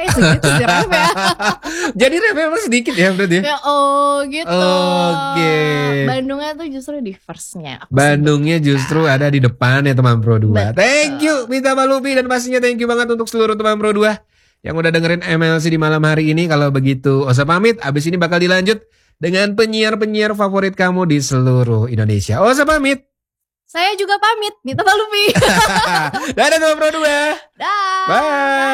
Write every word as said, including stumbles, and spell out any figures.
segitu sih Ref ya. Jadi Ref emang sedikit ya berarti ya? Ya oh gitu. Oke. Bandungnya tuh justru di first-nya. Bandungnya justru ada di depan ya teman Pro dua. Betul. Thank you Mita Malupi dan pastinya thank you banget untuk seluruh teman Pro dua yang udah dengerin M L C di malam hari ini. Kalau begitu Osa pamit, abis ini bakal dilanjut dengan penyiar-penyiar favorit kamu di seluruh Indonesia. Osa pamit. Saya juga pamit, Mita Malupi. Dadah teman Pro dua. Dah. Bye.